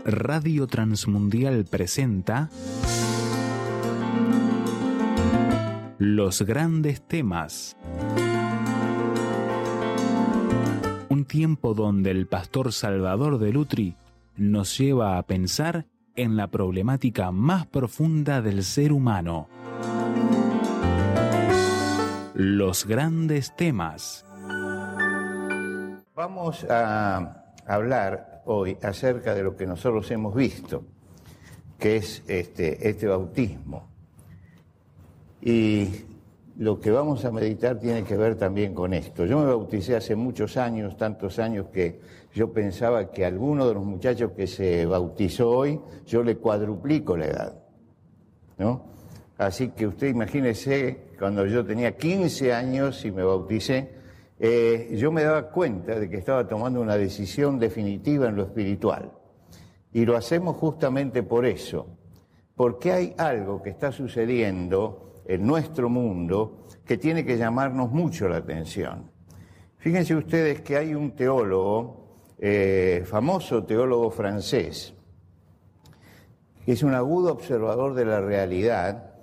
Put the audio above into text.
Radio Transmundial presenta Los Grandes Temas. Un tiempo donde el pastor Salvador de Lutri nos lleva a pensar en la problemática más profunda del ser humano. Los Grandes Temas. Vamos a hablar hoy acerca de lo que nosotros hemos visto, que es este bautismo. Y lo que vamos a meditar tiene que ver también con esto. Yo me bauticé hace muchos años, tantos años que yo pensaba que a alguno de los muchachos que se bautizó hoy, yo le cuadruplico la edad, ¿no? Así que usted imagínese, cuando yo tenía 15 años y me bauticé, yo me daba cuenta de que estaba tomando una decisión definitiva en lo espiritual. Y lo hacemos justamente por eso, porque hay algo que está sucediendo en nuestro mundo que tiene que llamarnos mucho la atención. Fíjense ustedes que hay un teólogo, famoso teólogo francés, que es un agudo observador de la realidad